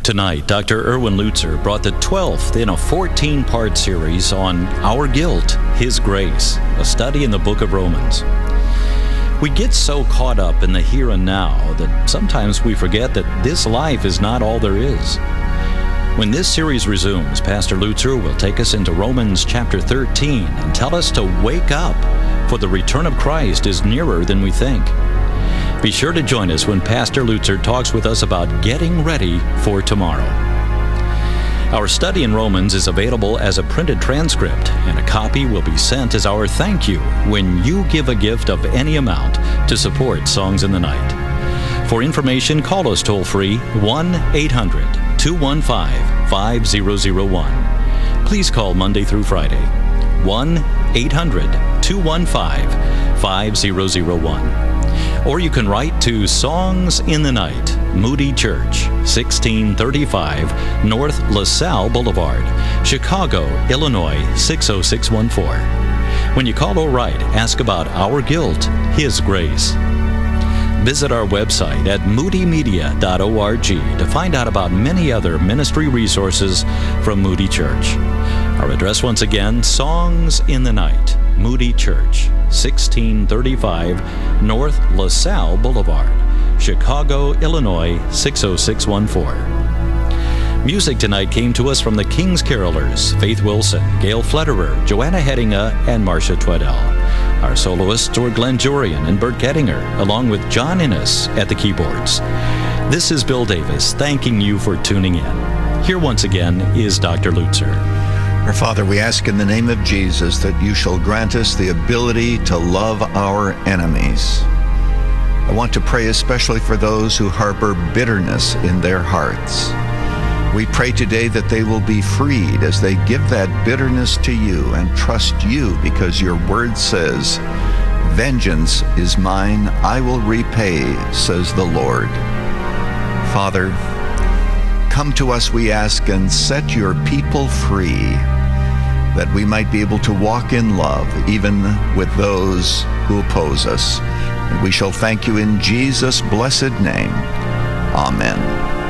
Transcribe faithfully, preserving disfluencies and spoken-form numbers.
Tonight, Doctor Erwin Lutzer brought the twelfth in a fourteen-part series on Our Guilt, His Grace, a study in the book of Romans. We get so caught up in the here and now that sometimes we forget that this life is not all there is. When this series resumes, Pastor Lutzer will take us into Romans chapter thirteen and tell us to wake up, for the return of Christ is nearer than we think. Be sure to join us when Pastor Lutzer talks with us about getting ready for tomorrow. Our study in Romans is available as a printed transcript, and a copy will be sent as our thank you when you give a gift of any amount to support Songs in the Night. For information, call us toll-free one eight hundred two one five five zero zero one. Please call Monday through Friday, one eight hundred two one five five zero zero one. Or you can write to Songs in the Night, Moody Church, sixteen thirty-five North LaSalle Boulevard, Chicago, Illinois, six oh six one four. When you call or write, ask about Our Guilt, His Grace. Visit our website at moody media dot org to find out about many other ministry resources from Moody Church. Our address once again, Songs in the Night, Moody Church, sixteen thirty-five North LaSalle Boulevard, Chicago, Illinois, six oh six one four. Music tonight came to us from the King's Carolers, Faith Wilson, Gail Flederer, Joanna Hedinga, and Marcia Tweddell. Our soloists were Glenn Jurian and Bert Gettinger, along with John Innes at the keyboards. This is Bill Davis, thanking you for tuning in. Here once again is Doctor Lutzer. Our Father, we ask in the name of Jesus that you shall grant us the ability to love our enemies. I want to pray especially for those who harbor bitterness in their hearts. We pray today that they will be freed as they give that bitterness to you and trust you, because your word says, "Vengeance is mine, I will repay, says the Lord." Father, come to us, we ask, and set your people free, that we might be able to walk in love even with those who oppose us. And we shall thank you in Jesus' blessed name. Amen.